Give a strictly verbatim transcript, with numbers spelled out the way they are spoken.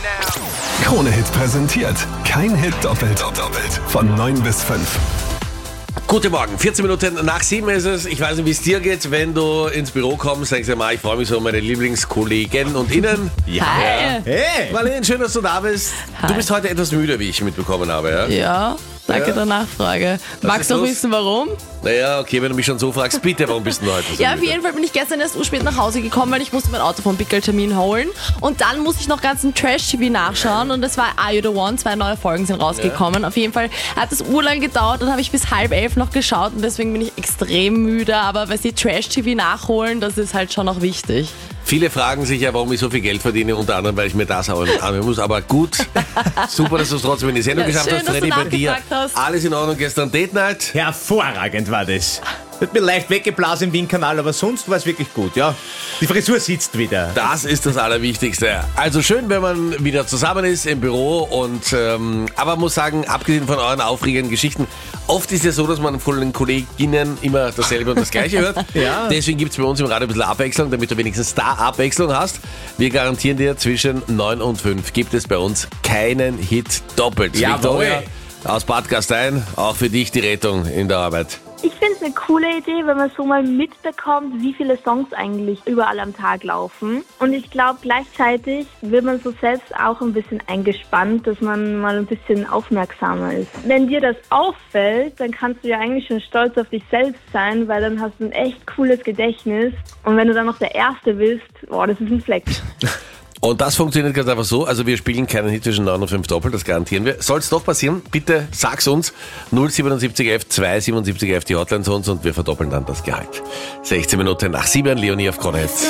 Krone-Hit präsentiert. Kein Hit doppelt. doppelt. Von neun bis fünf. Guten Morgen, vierzehn Minuten nach sieben ist es. Ich weiß nicht, wie es dir geht, wenn du ins Büro kommst. Denkst du mal, ich freue mich so um meine Lieblingskollegen und Innen. Ja. Hi. Hey. Marlene, schön, dass du da bist. Hi. Du bist heute etwas müde, wie ich mitbekommen habe. Ja, Ja, danke Ja. der Nachfrage. Magst du auch los? wissen, warum? Naja, okay, wenn du mich schon so fragst, bitte, warum bist du denn heute so Ja, auf müde? jeden Fall bin ich gestern erst urspät nach Hause gekommen, weil ich musste mein Auto vom Pickeltermin holen. Und dann musste ich noch ganz ein Trash-T V nachschauen und es war Are You The One? Zwei neue Folgen sind rausgekommen. Auf jeden Fall hat es urlang gedauert und habe ich bis halb elf noch geschaut und deswegen bin ich extrem müde. Aber weil sie Trash-T V nachholen, das ist halt schon noch wichtig. Viele fragen sich ja, warum ich so viel Geld verdiene, unter anderem, weil ich mir das auch anhören muss. Aber gut, super, dass du es trotzdem in die Sendung Ja, geschafft schön, hast. dass du Freddy, bei dir nachgefragt hast. alles in Ordnung. Gestern Date Night. Hervorragend war das. Hat mir leicht weggeblasen im Wien-Kanal, aber sonst war es wirklich gut, ja. Die Frisur sitzt wieder. Das ist das Allerwichtigste. Also schön, wenn man wieder zusammen ist im Büro und ähm, aber muss sagen, abgesehen von euren aufregenden Geschichten, oft ist ja so, dass man von den Kolleginnen immer dasselbe und das Gleiche hört. Ja. Deswegen gibt es bei uns im Radio ein bisschen Abwechslung, damit du wenigstens da Abwechslung hast. Wir garantieren dir, zwischen neun und fünf gibt es bei uns keinen Hit doppelt. Jawohl. Victoria aus Bad Gastein, auch für dich die Rettung in der Arbeit. Ich finde es eine coole Idee, wenn man so mal mitbekommt, wie viele Songs eigentlich überall am Tag laufen. Und ich glaube, gleichzeitig wird man so selbst auch ein bisschen eingespannt, dass man mal ein bisschen aufmerksamer ist. Wenn dir das auffällt, dann kannst du ja eigentlich schon stolz auf dich selbst sein, weil dann hast du ein echt cooles Gedächtnis. Und wenn du dann noch der Erste bist, boah, das ist ein Fleck. Und das funktioniert ganz einfach so, also wir spielen keinen Hit zwischen neun und fünf doppelt, das garantieren wir. Soll es doch passieren, bitte sag's uns, null siebenundsiebzig elf zwei siebenundsiebzig elf die Hotline zu uns und wir verdoppeln dann das Gehalt. sechzehn Minuten nach sieben, Leonie auf Krone Hit.